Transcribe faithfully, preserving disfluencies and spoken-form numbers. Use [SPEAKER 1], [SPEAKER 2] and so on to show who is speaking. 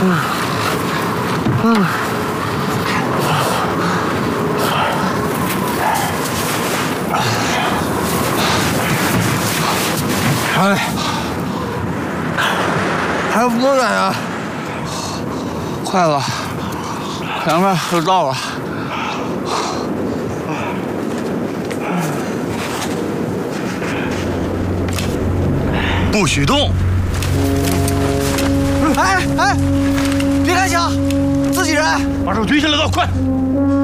[SPEAKER 1] 嗯。哎，还有多远啊？快了，前面就到了。
[SPEAKER 2] 不许动！
[SPEAKER 1] 哎哎，别开枪，自己人！
[SPEAKER 2] 把手举起来，走，快！